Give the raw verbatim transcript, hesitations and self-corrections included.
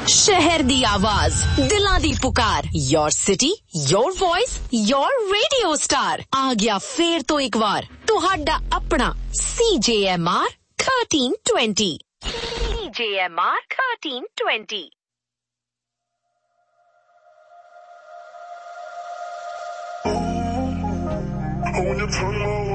शहर दी आवाज, दिलां दी पुकार, your city, your voice, your radio star. आ गया फेर तो एक बार तुहाडा अपना सी जे M R thirteen twenty. C J M R thirteen twenty. I wanna turn my